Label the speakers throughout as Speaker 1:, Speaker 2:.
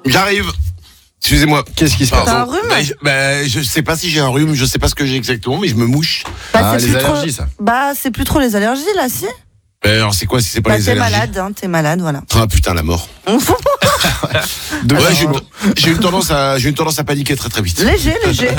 Speaker 1: J'arrive. Excusez-moi.
Speaker 2: Qu'est-ce qui se passe?
Speaker 3: T'as un rhume?
Speaker 1: Je sais pas si j'ai un rhume, je sais pas ce que j'ai exactement, mais je me mouche.
Speaker 3: C'est
Speaker 2: les
Speaker 3: plus trop-
Speaker 2: allergies, ça.
Speaker 3: C'est plus trop les allergies, là, si?
Speaker 1: Alors c'est quoi si c'est pas les
Speaker 3: T'es
Speaker 1: allergies?
Speaker 3: t'es malade, voilà.
Speaker 1: Ah putain, la mort. Ouais, j'ai une tendance à paniquer très très vite.
Speaker 3: Léger.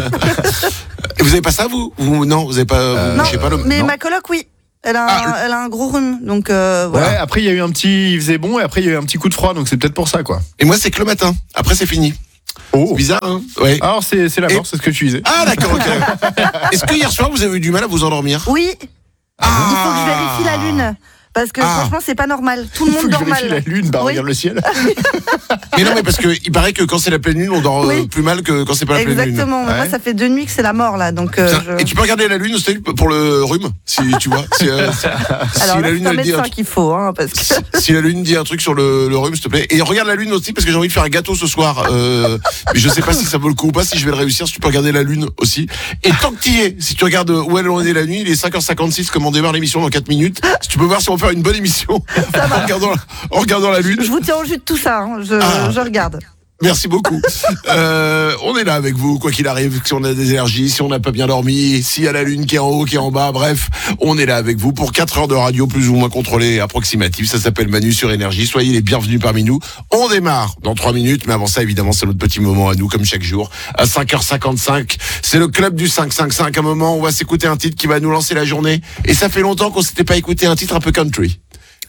Speaker 1: Et vous avez pas ça vous non, vous avez pas
Speaker 3: Non,
Speaker 1: je sais pas
Speaker 3: mais
Speaker 2: non.
Speaker 3: ma coloc, oui. Elle a un gros rhume, donc voilà.
Speaker 2: Ouais, après il y a eu il faisait bon et après il y a eu un petit coup de froid, donc c'est peut-être pour ça quoi.
Speaker 1: Et moi c'est que le matin. Après c'est fini.
Speaker 2: Oh.
Speaker 1: C'est bizarre hein. Ouais.
Speaker 2: Alors c'est la mort, c'est ce que tu disais.
Speaker 1: Ah d'accord, OK. Est-ce que hier soir vous avez eu du mal à vous endormir?
Speaker 3: Oui. Il faut que je vérifie la lune. Parce que franchement, c'est pas normal. Tout le
Speaker 2: Il faut
Speaker 3: monde
Speaker 2: que
Speaker 3: dort
Speaker 2: je vérifie
Speaker 3: mal.
Speaker 2: la lune,
Speaker 3: Oui.
Speaker 2: regarde le ciel.
Speaker 1: Mais non mais parce que il paraît que quand c'est la pleine lune, on dort plus mal que quand c'est pas la pleine lune.
Speaker 3: Exactement. Moi,
Speaker 2: Ouais.
Speaker 3: ça fait 2 nuits que c'est la mort, là. Donc,
Speaker 1: Et tu peux regarder la lune aussi pour le rhume, si tu vois. Si
Speaker 3: Alors
Speaker 1: la
Speaker 3: là,
Speaker 1: lune
Speaker 3: c'est un
Speaker 1: elle dit un
Speaker 3: médecin qu'il faut, hein, parce que...
Speaker 1: si la lune dit un truc sur le rhume, s'il te plaît. Et regarde la lune aussi parce que j'ai envie de faire un gâteau ce soir. Mais je sais pas si ça vaut le coup ou pas, si je vais le réussir. Si tu peux regarder la lune aussi. Et tant que t'y es, si tu regardes où elle en est la nuit, il est 5h56 comme on démarre l'émission dans 4 minutes. Si tu peux voir si on va faire une bonne émission en regardant la lune.
Speaker 3: Je vous tiens au jus de tout ça, hein. Je regarde.
Speaker 1: Merci beaucoup. On est là avec vous, quoi qu'il arrive, si on a des allergies, si on n'a pas bien dormi, s'il y a la lune qui est en haut, qui est en bas, bref, on est là avec vous pour 4 heures de radio plus ou moins contrôlée et approximative. Ça s'appelle Manu sur Énergie. Soyez les bienvenus parmi nous. On démarre dans 3 minutes, mais avant ça, évidemment, c'est notre petit moment à nous, comme chaque jour, à 5h55. C'est le club du 555. Un moment, on va s'écouter un titre qui va nous lancer la journée. Et ça fait longtemps qu'on s'était pas écouté un titre un peu country.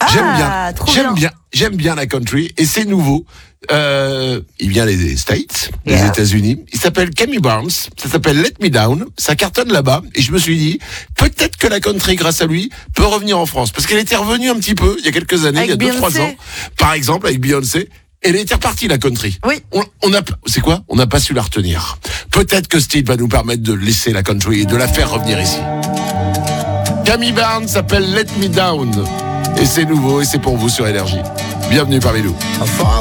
Speaker 1: J'aime bien la country et c'est nouveau. Il vient des States, des États-Unis. Il s'appelle Cammy Barnes. Ça s'appelle Let Me Down. Ça cartonne là-bas. Et je me suis dit, peut-être que la country, grâce à lui, peut revenir en France. Parce qu'elle était revenue un petit peu, il y a quelques années,
Speaker 3: Avec
Speaker 1: il y a 2-3
Speaker 3: Beyoncé.
Speaker 1: ans. Par exemple, avec Beyoncé. Elle était repartie, la country.
Speaker 3: Oui.
Speaker 1: C'est quoi? On n'a pas su la retenir. Peut-être que Steve va nous permettre de laisser la country et de la faire revenir ici. Cammy Barnes s'appelle Let Me Down. Et c'est nouveau et c'est pour vous sur Énergie. Bienvenue parmi nous.